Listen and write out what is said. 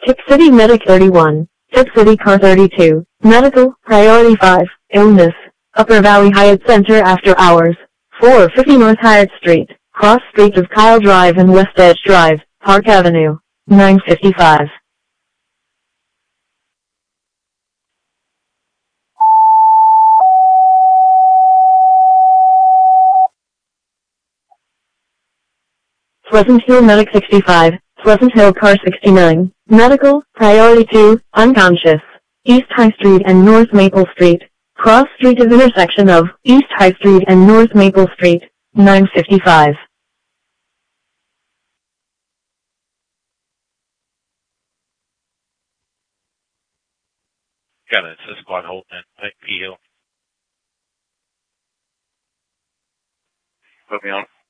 Tip City Medic 31, Tip City Car 32, Medical, Priority 5, Illness, Upper Valley Hyatt Center After Hours, 450 North Hyatt Street, Cross Street of Kyle Drive and West Edge Drive, Park Avenue, 955. Pleasant Hill Medic 65, Pleasant Hill Car 69, Medical, Priority 2, Unconscious, East High Street and North Maple Street, Cross Street of intersection of East High Street and North Maple Street, 955. Got it. It's a squad holding at P Hill. Put me on.